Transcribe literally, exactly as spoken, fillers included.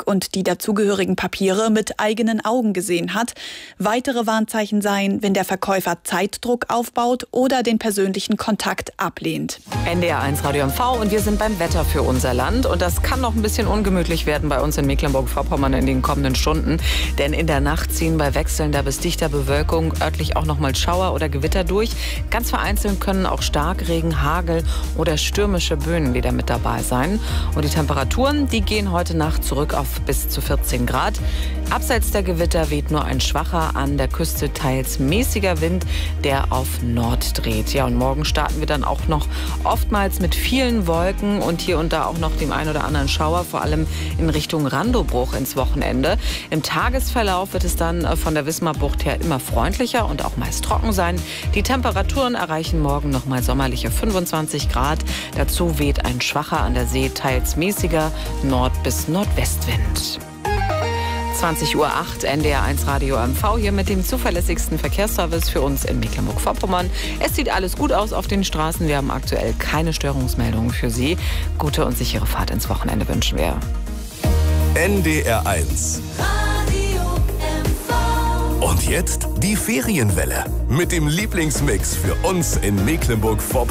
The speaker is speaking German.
und die dazugehörigen Papiere mit eigenen Augen gesehen hat. Weitere Warnzeichen seien, wenn der Verkäufer Zeitdruck aufbaut oder den persönlichen Kontakt ablehnt. N D R eins Radio M V und wir sind beim Wetter für unser Land. Und das kann noch ein bisschen ungemütlich werden bei uns in Mecklenburg-Vorpommern in den kommenden Stunden. Denn in der Nacht ziehen bei wechselnder bis dichter Bewölkung örtlich auch noch mal Schauer oder Gewitter durch. Ganz vereinzelt können auch Starkregen, Hagel oder stürmische Böen wieder mit dabei sein. Und die Temperaturen, die gehen heute Nacht zurück auf bis zu vierzehn Grad. Abseits der Gewitter weht nur ein schwacher, an der Küste teils mäßiger Wind, der auf Nord dreht. Ja, und morgen starten wir dann auch noch oftmals mit vielen Wolken und hier und da auch noch dem einen oder anderen Schauer, vor allem in Richtung Randobruch ins Wochenende. Im Tagesverlauf wird es dann von der Wismarbucht her immer freundlicher und auch meist trocken sein. Die Temperaturen erreichen morgen noch mal sommerliche fünfundzwanzig Grad. Dazu weht ein schwacher, an der See teils mäßiger Nord- bis Nordwestwind. zwanzig Uhr acht, N D R eins Radio M V hier mit dem zuverlässigsten Verkehrsservice für uns in Mecklenburg-Vorpommern. Es sieht alles gut aus auf den Straßen. Wir haben aktuell keine Störungsmeldungen für Sie. Gute und sichere Fahrt ins Wochenende wünschen wir. N D R eins. Radio M V. Und jetzt die Ferienwelle mit dem Lieblingsmix für uns in Mecklenburg-Vorpommern.